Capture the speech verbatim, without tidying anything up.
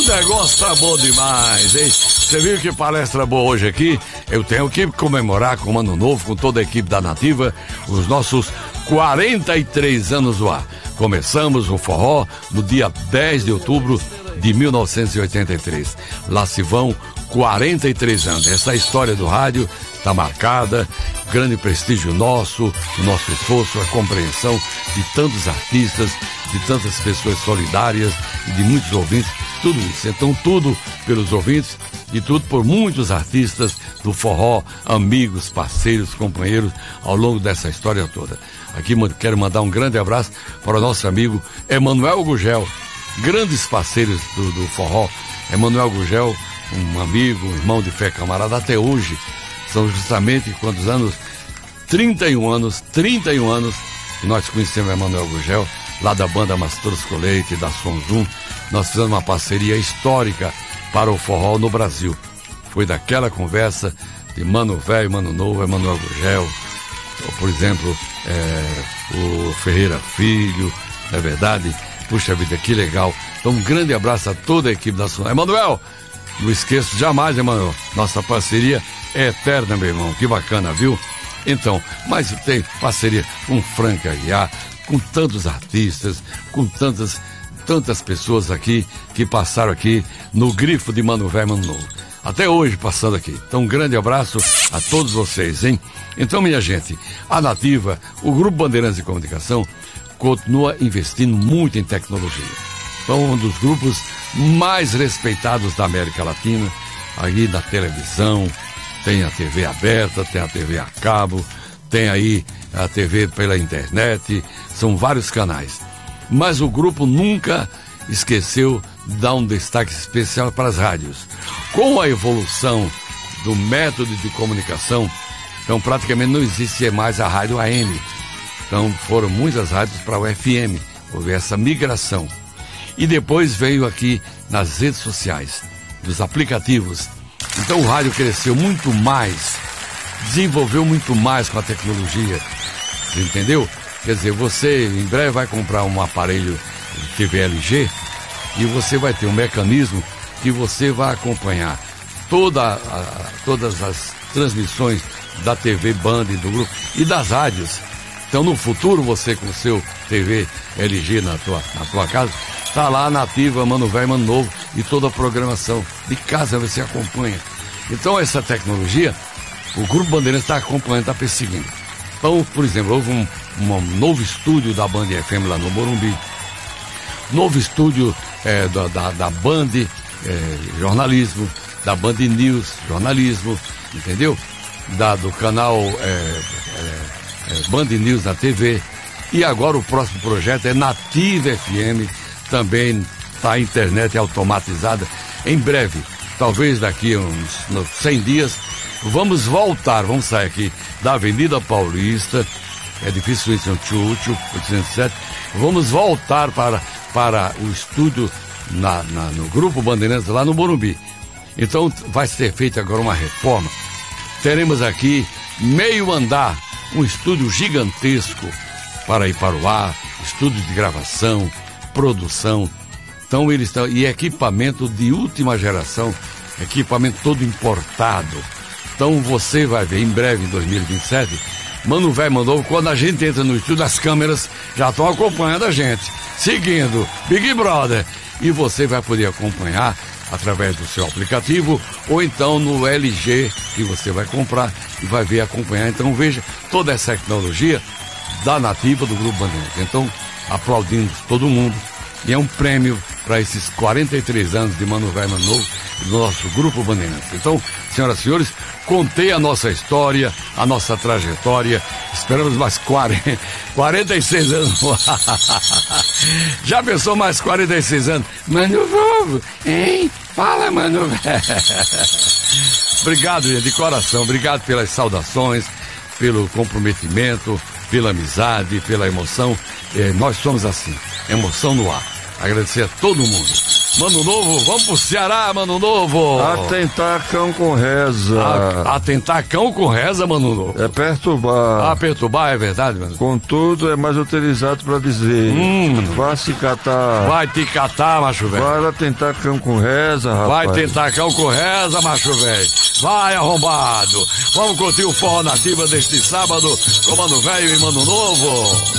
negócio tá bom demais, hein? Você viu que palestra boa hoje aqui? Eu tenho que comemorar com o Ano Novo, com toda a equipe da Nativa, os nossos quarenta e três anos no ar. Começamos o forró no dia dez de outubro de mil novecentos e oitenta e três. Lá se vão quarenta e três anos. Essa história do rádio está marcada, grande prestígio nosso, o nosso esforço, a compreensão de tantos artistas, de tantas pessoas solidárias e de muitos ouvintes, tudo isso. Então tudo pelos ouvintes e tudo por muitos artistas do forró, amigos, parceiros, companheiros ao longo dessa história toda. Aqui quero mandar um grande abraço para o nosso amigo Emanuel Gugel, grandes parceiros do, do forró. Emanuel Gugel, um amigo, um irmão de fé, camarada, até hoje. São justamente quantos anos? trinta e um anos, trinta e um anos que nós conhecemos Emanuel Gugel, lá da banda Mastros Colete, da Sonzum. Nós fizemos uma parceria histórica para o forró no Brasil. Foi daquela conversa de Mano Velho, Mano Novo, Emanuel Gugel, por exemplo, é, o Ferreira Filho, não é verdade? Puxa vida, que legal. Então um grande abraço a toda a equipe da Sonzum. Emanuel, não esqueço jamais, Emanuel, nossa parceria é eterna, meu irmão, que bacana, viu? Então, mas tem parceria com Frank Aguiar, com tantos artistas, com tantas, tantas pessoas aqui que passaram aqui no grifo de Mano Velho, Mano Novo. Até hoje passando aqui. Então um grande abraço a todos vocês, hein? Então, minha gente, a Nativa, o Grupo Bandeirantes de Comunicação, continua investindo muito em tecnologia. Então, um dos grupos mais respeitados da América Latina, aí na televisão, tem a T V aberta, tem a T V a cabo, tem aí a T V pela internet, são vários canais. Mas o grupo nunca esqueceu de dar um destaque especial para as rádios. Com a evolução do método de comunicação, então praticamente não existe mais a rádio A M. Então foram muitas rádios para o F M, houve essa migração. E depois veio aqui nas redes sociais, dos aplicativos. Então o rádio cresceu muito mais, desenvolveu muito mais com a tecnologia, você entendeu? Quer dizer, você em breve vai comprar um aparelho de T V L G e você vai ter um mecanismo que você vai acompanhar toda a, todas as transmissões da T V Band, do grupo e das rádios. Então no futuro você com o seu T V L G na tua, na tua casa, tá lá a Nativa, Mano Velho, Mano Novo e toda a programação de casa você acompanha. Então essa tecnologia, o Grupo Bandeirantes está acompanhando, está perseguindo. Então, por exemplo, houve um, um novo estúdio da Band F M lá no Morumbi, novo estúdio é, da, da, da Band é, Jornalismo, da Band News Jornalismo, entendeu? Da, do canal é, é, é, Band News na T V. E agora o próximo projeto é Nativa F M, também está a internet automatizada. Em breve, talvez daqui a uns cem dias, vamos voltar, vamos sair aqui da Avenida Paulista, é difícil isso, oitocentos e sete, vamos voltar para, para o estúdio na, na, no Grupo Bandeirantes lá no Morumbi. Então vai ser feita agora uma reforma. Teremos aqui meio andar, um estúdio gigantesco para ir para o ar, estúdio de gravação, produção. Então eles estão, e equipamento de última geração, equipamento todo importado. Então você vai ver em breve, em dois mil e vinte e sete, Mano Velho, Mano Novo, quando a gente entra no estúdio, as câmeras já estão acompanhando a gente, seguindo Big Brother. E você vai poder acompanhar através do seu aplicativo ou então no L G que você vai comprar e vai ver acompanhar. Então veja toda essa tecnologia da Nativa, do Grupo Bandeirantes. Então aplaudimos todo mundo. E é um prêmio para esses quarenta e três anos de Mano Velho, Mano Novo do nosso Grupo Bandeirantes. Então, senhoras e senhores, contei a nossa história, a nossa trajetória. Esperamos mais quarenta, quarenta e seis anos. Já pensou mais quarenta e seis anos? Mano Novo, hein? Fala, Mano Velho. Obrigado, gente, de coração. Obrigado pelas saudações, pelo comprometimento, pela amizade, pela emoção. É, nós somos assim, emoção no ar. Agradecer a todo mundo. Mano Novo, vamos pro Ceará, Mano Novo. Atentar cão com reza. A, atentar cão com reza, Mano Novo. É perturbar. Ah, perturbar, é verdade, mano. Contudo, é mais utilizado pra dizer. Hum. Vá se catar. Vai te catar, macho velho. Vai atentar cão com reza, rapaz. Vai tentar cão com reza, macho velho. Vai, arrombado. Vamos curtir o forró nativa deste sábado com Mano Velho e Mano Novo.